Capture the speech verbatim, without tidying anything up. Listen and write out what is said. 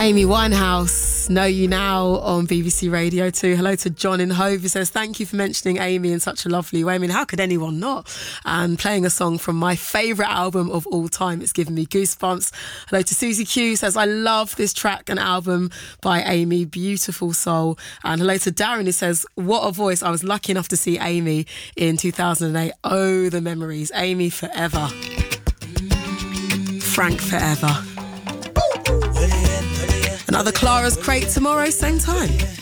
Amy Winehouse, Know You Now on B B C Radio two. Hello to John in Hove, who says, thank you for mentioning Amy in such a lovely way. I mean, how could anyone not? And playing a song from my favourite album of all time. It's given me goosebumps. Hello to Susie Q, who says, I love this track and album by Amy. Beautiful soul. And hello to Darren, who says, what a voice. I was lucky enough to see Amy in two thousand eight. Oh, the memories. Amy forever. Frank forever. Another Clara's Crate tomorrow, same time.